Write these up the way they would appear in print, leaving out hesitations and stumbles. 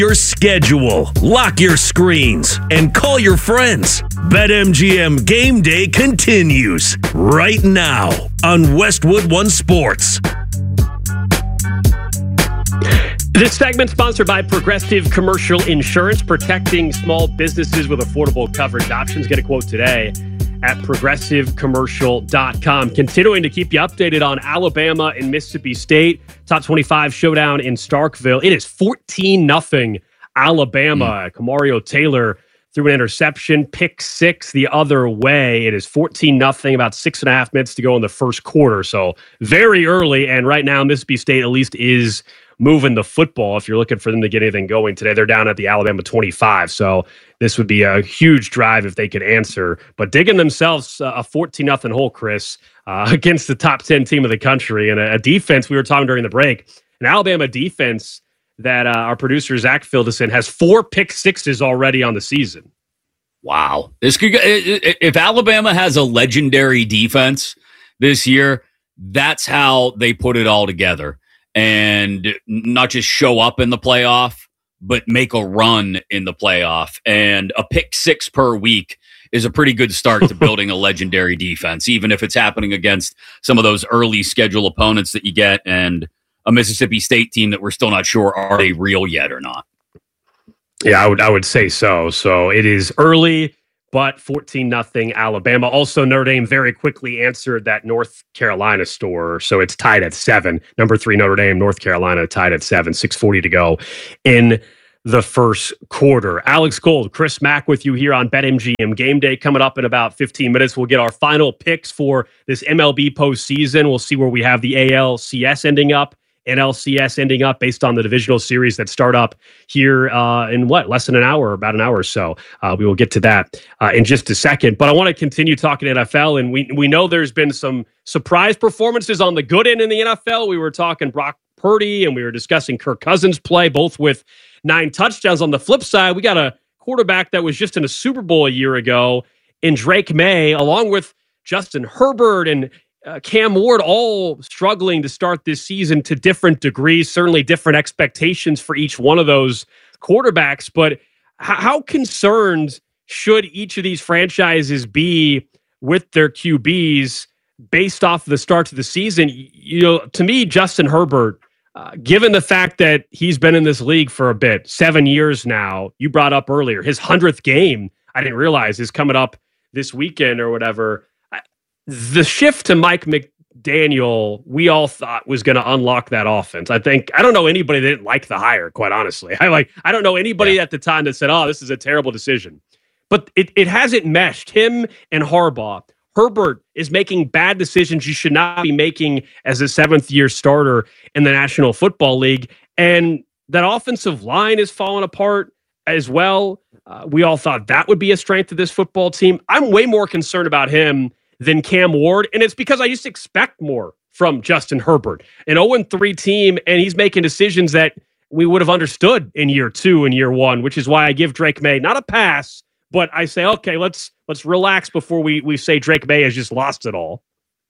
Your schedule, lock your screens, and call your friends. BetMGM Game Day continues right now on Westwood One Sports. This segment sponsored by Progressive Commercial Insurance, protecting small businesses with affordable coverage options. Get a quote today at progressivecommercial.com. Continuing to keep you updated on Alabama and Mississippi State. Top 25 showdown in Starkville. It is 14-0 Alabama. Kamario Taylor threw an interception, pick six the other way. It is 14-0, about 6.5 minutes to go in the first quarter. So very early, and right now Mississippi State at least is moving the football. If you're looking for them to get anything going today, they're down at the Alabama 25. So this would be a huge drive if they could answer. But digging themselves a 14-0 hole, Chris, against the top 10 team of the country, and a defense, we were talking during the break, an Alabama defense that our producer Zach filled us in has 4 pick sixes already on the season. Wow. This could, if Alabama has a legendary defense this year, that's how they put it all together. And not just show up in the playoff, but make a run in the playoff. And a pick six per week is a pretty good start to building a legendary defense, even if it's happening against some of those early schedule opponents that you get and a Mississippi State team that we're still not sure are they real yet or not. Yeah, I would say so. So it is early, but 14-0 Alabama. Also, Notre Dame very quickly answered that North Carolina store. So it's tied at 7. Number 3, Notre Dame, North Carolina tied at 7. 6:40 to go in the first quarter. Alex Gold, Chris Mack with you here on BetMGM Game Day. Coming up in about 15 minutes, we'll get our final picks for this MLB postseason. We'll see where we have the ALCS ending up, NLCS ending up based on the divisional series that start up here in less than an hour, about an hour or so. We will get to that in just a second. But I want to continue talking NFL, and we know there's been some surprise performances on the good end in the NFL. We were talking Brock Purdy, and we were discussing Kirk Cousins' play, both with 9 touchdowns. On the flip side, we got a quarterback that was just in a Super Bowl a year ago in Drake May, along with Justin Herbert and Cam Ward, all struggling to start this season to different degrees, certainly different expectations for each one of those quarterbacks. But how concerned should each of these franchises be with their QBs based off of the start to the season? You know, to me, Justin Herbert, given the fact that he's been in this league for a bit, 7 years now, you brought up earlier, his 100th game, I didn't realize, is coming up this weekend or whatever. The shift to Mike McDaniel, we all thought was going to unlock that offense. I don't know anybody that didn't like the hire, quite honestly. I don't know anybody at the time that said, oh, this is a terrible decision. But it hasn't meshed. Him and Harbaugh. Herbert is making bad decisions you should not be making as a 7th-year starter in the National Football League. And that offensive line is falling apart as well. We all thought that would be a strength of this football team. I'm way more concerned about him than Cam Ward, and it's because I just expect more from Justin Herbert. An 0-3 team, and he's making decisions that we would have understood in year 2 and year 1, which is why I give Drake May not a pass, but I say, okay, let's relax before we say Drake May has just lost it all.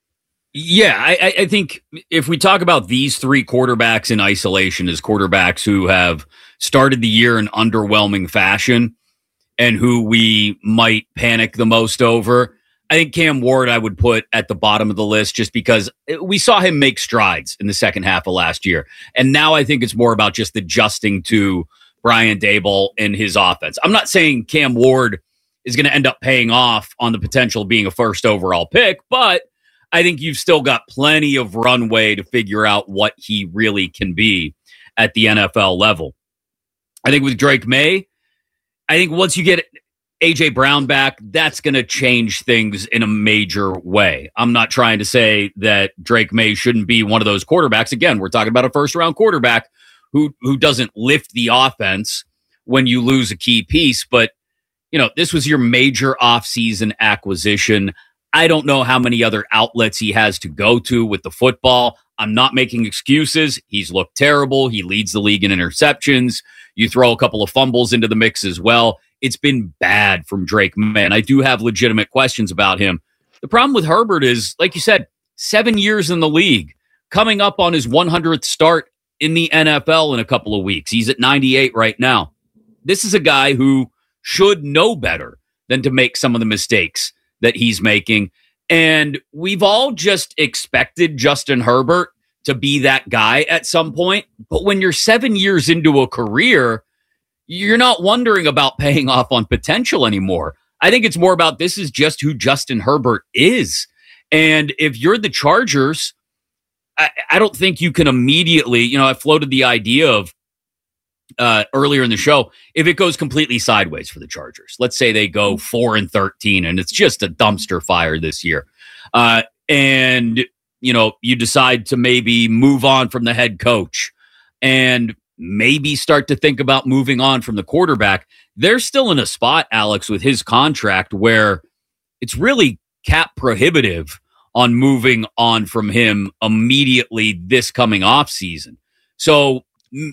Yeah, I think if we talk about these 3 quarterbacks in isolation as quarterbacks who have started the year in underwhelming fashion and who we might panic the most over, I think Cam Ward I would put at the bottom of the list just because we saw him make strides in the second half of last year. And now I think it's more about just adjusting to Brian Daboll and his offense. I'm not saying Cam Ward is going to end up paying off on the potential of being a first overall pick, but I think you've still got plenty of runway to figure out what he really can be at the NFL level. I think with Drake May, I think once you get A.J. Brown back, that's going to change things in a major way. I'm not trying to say that Drake May shouldn't be one of those quarterbacks. Again, we're talking about a first-round quarterback who doesn't lift the offense when you lose a key piece. But, you know, this was your major offseason acquisition. I don't know how many other outlets he has to go to with the football. I'm not making excuses. He's looked terrible. He leads the league in interceptions. You throw a couple of fumbles into the mix as well. It's been bad from Drake May, and I do have legitimate questions about him. The problem with Herbert is, like you said, 7 years in the league, coming up on his 100th start in the NFL in a couple of weeks. He's at 98 right now. This is a guy who should know better than to make some of the mistakes that he's making. And we've all just expected Justin Herbert to be that guy at some point. But when you're 7 years into a career, you're not wondering about paying off on potential anymore. I think it's more about this is just who Justin Herbert is. And if you're the Chargers, I don't think you can immediately, I floated the idea of earlier in the show, if it goes completely sideways for the Chargers, let's say they go 4-13 and it's just a dumpster fire this year. And you decide to maybe move on from the head coach and maybe start to think about moving on from the quarterback. They're still in a spot, Alex, with his contract where it's really cap prohibitive on moving on from him immediately this coming off season. So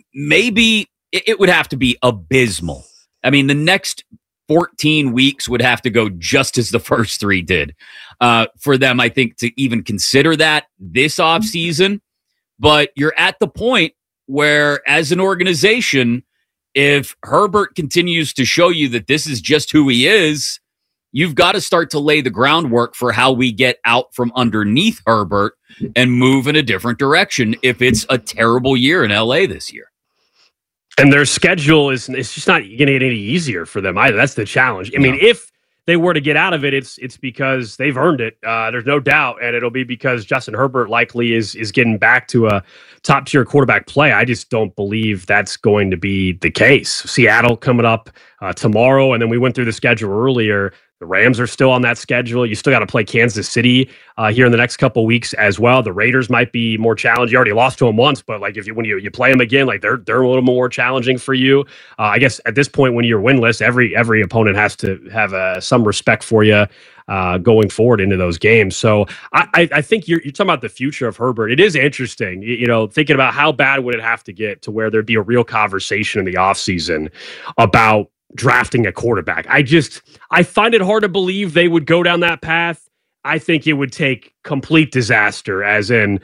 maybe it would have to be abysmal. I mean, the next 14 weeks would have to go just as the first 3 did for them, I think, to even consider that this off season. But you're at the point where, as an organization, if Herbert continues to show you that this is just who he is, you've got to start to lay the groundwork for how we get out from underneath Herbert and move in a different direction if it's a terrible year in LA this year. And their schedule it's just not going to get any easier for them either. That's the challenge. I mean, if they were to get out of it, it's because they've earned it. There's no doubt. And it'll be because Justin Herbert likely is getting back to a top tier quarterback play. I just don't believe that's going to be the case. Seattle coming up tomorrow. And then we went through the schedule earlier. The Rams are still on that schedule. You still got to play Kansas City here in the next couple of weeks as well. The Raiders might be more challenging. You already lost to them once, but like when you play them again, like they're a little more challenging for you. I guess at this point, when you're winless, every opponent has to have some respect for you going forward into those games. So I think you're talking about the future of Herbert. It is interesting, thinking about how bad would it have to get to where there'd be a real conversation in the offseason about drafting a quarterback. I find it hard to believe they would go down that path. I think it would take complete disaster, as in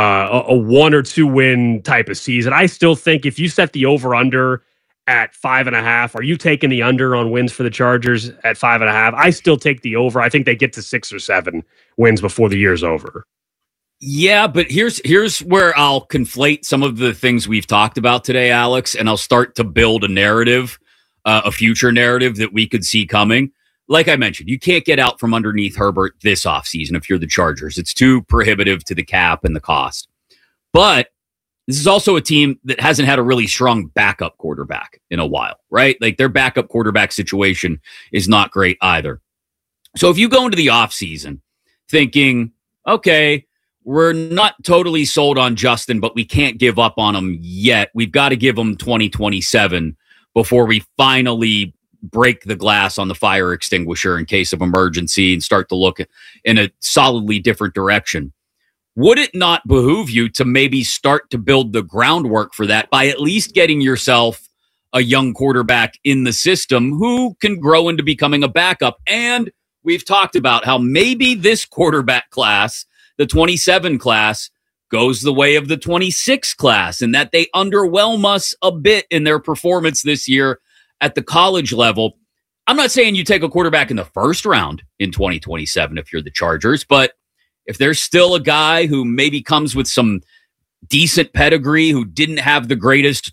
a 1 or 2 win type of season. I still think if you set the over-under at 5.5, are you taking the under on wins for the Chargers at 5.5? I still take the over. I think they get to 6 or 7 wins before the year's over. Yeah, but here's where I'll conflate some of the things we've talked about today, Alex, and I'll start to build a narrative. A future narrative that we could see coming. Like I mentioned, you can't get out from underneath Herbert this offseason if you're the Chargers. It's too prohibitive to the cap and the cost. But this is also a team that hasn't had a really strong backup quarterback in a while, right? Like their backup quarterback situation is not great either. So if you go into the offseason thinking, okay, we're not totally sold on Justin, but we can't give up on him yet. We've got to give him 2027 before we finally break the glass on the fire extinguisher in case of emergency and start to look in a solidly different direction. Would it not behoove you to maybe start to build the groundwork for that by at least getting yourself a young quarterback in the system who can grow into becoming a backup? And we've talked about how maybe this quarterback class, the 27 class, goes the way of the 26 class and that they underwhelm us a bit in their performance this year at the college level. I'm not saying you take a quarterback in the first round in 2027 if you're the Chargers, but if there's still a guy who maybe comes with some decent pedigree who didn't have the greatest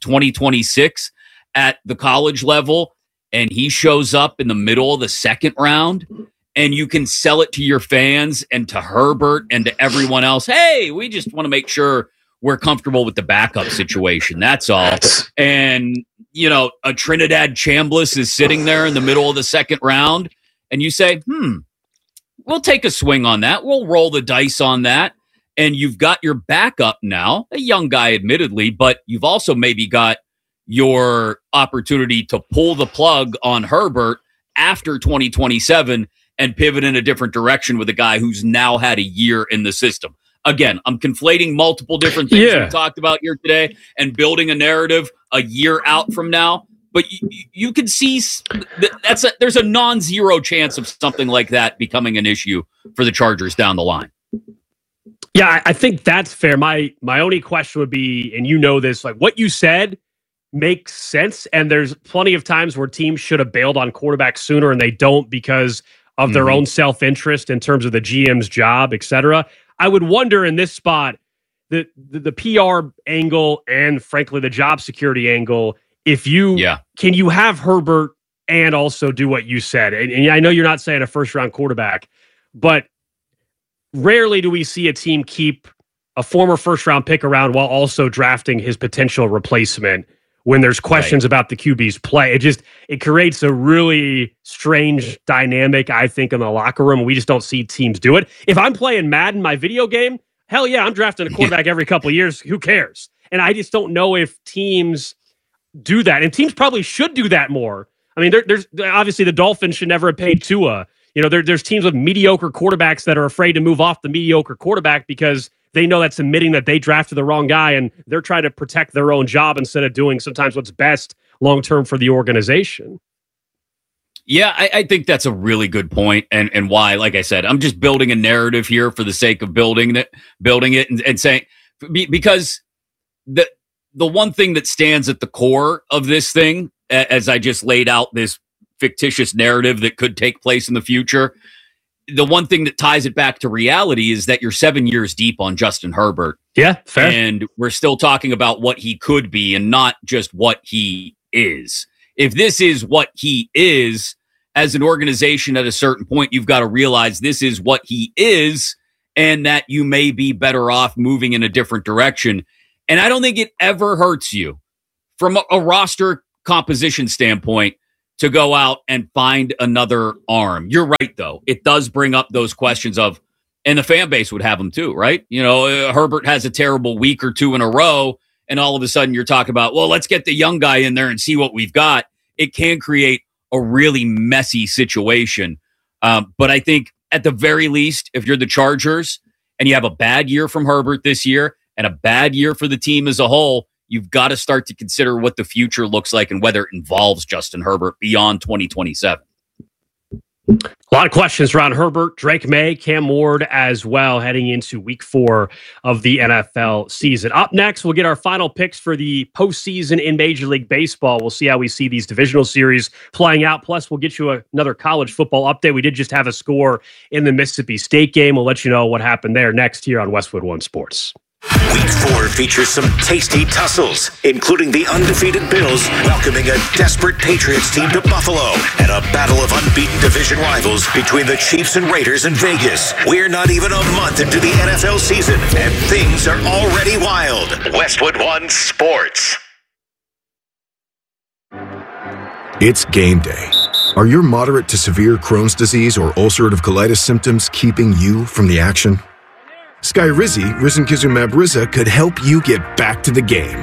2026 at the college level and he shows up in the middle of the second round, and you can sell it to your fans and to Herbert and to everyone else, hey, we just want to make sure we're comfortable with the backup situation. That's all. And, a Trinidad Chambliss is sitting there in the middle of the second round, and you say, we'll take a swing on that. We'll roll the dice on that. And you've got your backup now, a young guy, admittedly, but you've also maybe got your opportunity to pull the plug on Herbert after 2027 and pivot in a different direction with a guy who's now had a year in the system. Again, I'm conflating multiple different things we talked about here today and building a narrative a year out from now. But you can see there's a non-zero chance of something like that becoming an issue for the Chargers down the line. Yeah, I think that's fair. My only question would be, and you know this, like what you said makes sense. And there's plenty of times where teams should have bailed on quarterbacks sooner and they don't because of their own self-interest in terms of the GM's job, et cetera. I would wonder in this spot, the PR angle and frankly the job security angle, if you can you have Herbert and also do what you said? And I know you're not saying a first-round quarterback, but rarely do we see a team keep a former first-round pick around while also drafting his potential replacement when there's questions about the QB's play. It creates a really strange dynamic, I think, in the locker room. We just don't see teams do it. If I'm playing Madden, my video game, hell yeah, I'm drafting a quarterback every couple of years. Who cares? And I just don't know if teams do that. And teams probably should do that more. I mean, there's obviously the Dolphins should never have paid Tua. You know, there's teams with mediocre quarterbacks that are afraid to move off the mediocre quarterback because they know that's admitting that they drafted the wrong guy and they're trying to protect their own job instead of doing sometimes what's best long-term for the organization. Yeah, I think that's a really good point. And why, like I said, I'm just building a narrative here for the sake of building it and saying, because the one thing that stands at the core of this thing, as I just laid out this fictitious narrative that could take place in the future, the one thing that ties it back to reality is that you're 7 years deep on Justin Herbert. Yeah, fair. And we're still talking about what he could be and not just what he is. If this is what he is, as an organization at a certain point, you've got to realize this is what he is and that you may be better off moving in a different direction. And I don't think it ever hurts you from a roster composition standpoint to go out and find another arm. You're right, though. It does bring up those questions of, and the fan base would have them too, right? You know, Herbert has a terrible week or two in a row, and all of a sudden you're talking about, well, let's get the young guy in there and see what we've got. It can create a really messy situation. But I think at the very least, if you're the Chargers and you have a bad year from Herbert this year and a bad year for the team as a whole, you've got to start to consider what the future looks like and whether it involves Justin Herbert beyond 2027. A lot of questions around Herbert, Drake May, Cam Ward as well, heading into week 4 of the NFL season. Up next, we'll get our final picks for the postseason in Major League Baseball. We'll see how we see these divisional series playing out. Plus, we'll get you another college football update. We did just have a score in the Mississippi State game. We'll let you know what happened there next here on Westwood One Sports. Week 4 features some tasty tussles, including the undefeated Bills welcoming a desperate Patriots team to Buffalo and a battle of unbeaten division rivals between the Chiefs and Raiders in Vegas. We're not even a month into the NFL season, and things are already wild. Westwood One Sports. It's game day. Are your moderate to severe Crohn's disease or ulcerative colitis symptoms keeping you from the action? Skyrizi, risankizumab Riza, could help you get back to the game.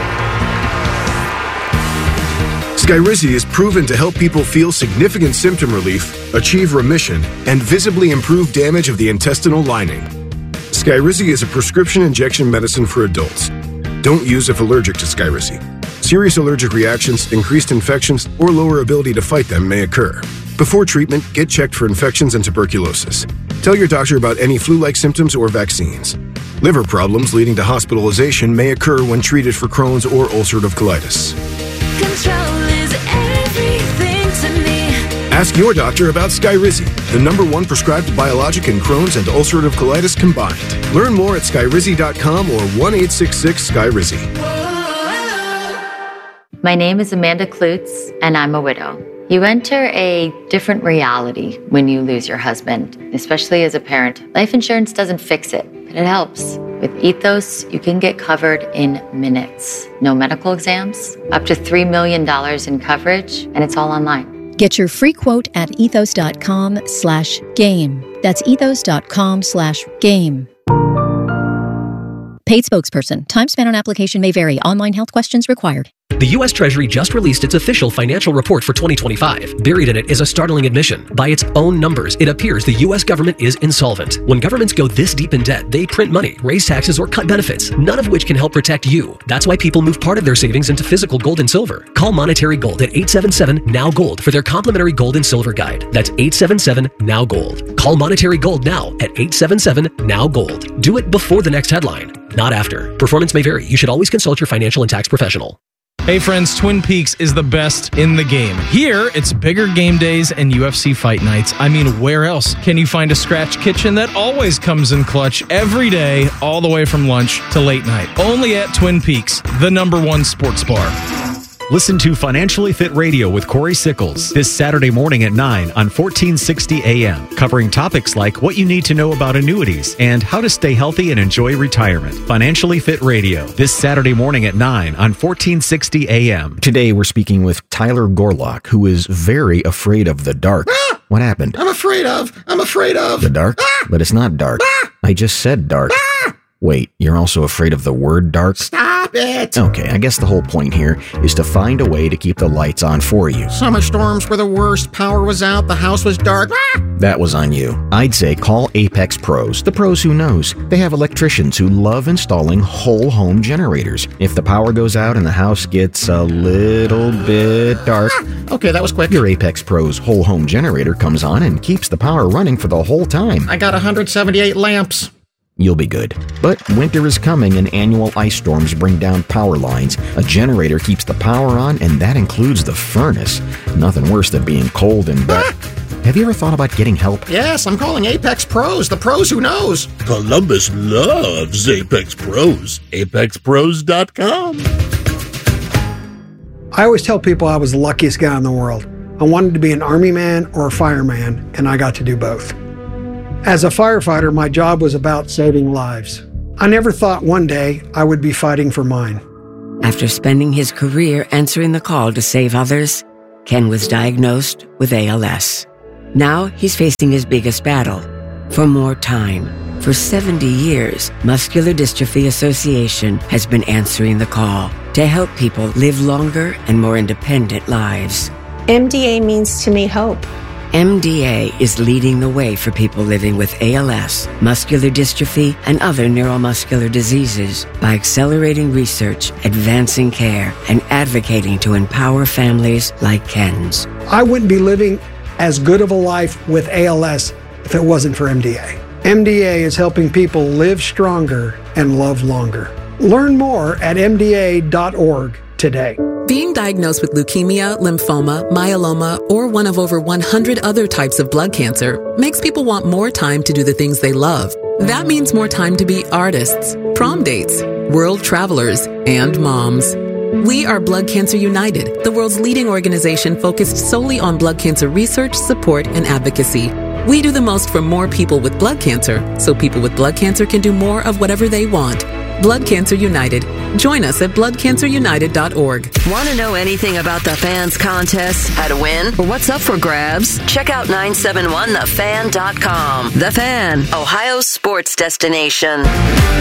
Skyrizi is proven to help people feel significant symptom relief, achieve remission, and visibly improve damage of the intestinal lining. Skyrizi is a prescription injection medicine for adults. Don't use if allergic to Skyrizi. Serious allergic reactions, increased infections, or lower ability to fight them may occur. Before treatment, get checked for infections and tuberculosis. Tell your doctor about any flu-like symptoms or vaccines. Liver problems leading to hospitalization may occur when treated for Crohn's or ulcerative colitis. Control is everything to me. Ask your doctor about Skyrizi, the #1 prescribed biologic in Crohn's and ulcerative colitis combined. Learn more at skyrizi.com or 1-866-SKYRIZI. My name is Amanda Klutz, and I'm a widow. You enter a different reality when you lose your husband, especially as a parent. Life insurance doesn't fix it, but it helps. With Ethos, you can get covered in minutes. No medical exams, up to $3 million in coverage, and it's all online. Get your free quote at ethos.com/game. That's ethos.com/game. Paid spokesperson. Time spent on application may vary. Online health questions required. The U.S. Treasury just released its official financial report for 2025. Buried in it is a startling admission. By its own numbers, it appears the U.S. government is insolvent. When governments go this deep in debt, they print money, raise taxes, or cut benefits, none of which can help protect you. That's why people move part of their savings into physical gold and silver. Call Monetary Gold at 877-NOW-GOLD for their complimentary gold and silver guide. That's 877-NOW-GOLD. Call Monetary Gold now at 877-NOW-GOLD. Do it before the next headline, not after. Performance may vary. You should always consult your financial and tax professional. Hey friends, Twin Peaks is the best in the game. Here, it's bigger game days and UFC fight nights. I mean, where else can you find a scratch kitchen that always comes in clutch every day, all the way from lunch to late night? Only at Twin Peaks, the #1 sports bar. Listen to Financially Fit Radio with Corey Sickles this Saturday morning at 9 on 1460 AM, covering topics like what you need to know about annuities and how to stay healthy and enjoy retirement. Financially Fit Radio this Saturday morning at 9 on 1460 AM. Today we're speaking with Tyler Gorlock, who is very afraid of the dark. What happened? I'm afraid of the dark? But it's not dark. I just said dark. Wait, you're also afraid of the word dark? Stop it! Okay, I guess the whole point here is to find a way to keep the lights on for you. Summer storms were the worst. Power was out. The house was dark. That was on you. I'd say call Apex Pros. The pros who knows. They have electricians who love installing whole home generators. If the power goes out and the house gets a little bit dark... Okay, that was quick. Your Apex Pros whole home generator comes on and keeps the power running for the whole time. I got 178 lamps. You'll be good. But winter is coming and annual ice storms bring down power lines. A generator keeps the power on, and that includes the furnace. Nothing worse than being cold and wet. Have you ever thought about getting help? Yes, I'm calling Apex Pros, the pros who knows. Columbus loves Apex Pros. ApexPros.com. I always tell people I was the luckiest guy in the world. I wanted to be an army man or a fireman, and I got to do both. As a firefighter, my job was about saving lives. I never thought one day I would be fighting for mine. After spending his career answering the call to save others, Ken was diagnosed with ALS. Now he's facing his biggest battle, for more time. For 70 years, Muscular Dystrophy Association has been answering the call to help people live longer and more independent lives. MDA means to me hope. MDA is leading the way for people living with ALS, muscular dystrophy, and other neuromuscular diseases by accelerating research, advancing care, and advocating to empower families like Ken's. I wouldn't be living as good of a life with ALS if it wasn't for MDA. MDA is helping people live stronger and love longer. Learn more at MDA.org today. Being diagnosed with leukemia, lymphoma, myeloma, or one of over 100 other types of blood cancer makes people want more time to do the things they love. That means more time to be artists, prom dates, world travelers, and moms. We are Blood Cancer United, the world's leading organization focused solely on blood cancer research, support, and advocacy. We do the most for more people with blood cancer, so people with blood cancer can do more of whatever they want. Blood Cancer United. Join us at bloodcancerunited.org. Want to know anything about the Fans contest, how to win, or what's up for grabs? Check out 971thefan.com. The Fan, Ohio's sports destination.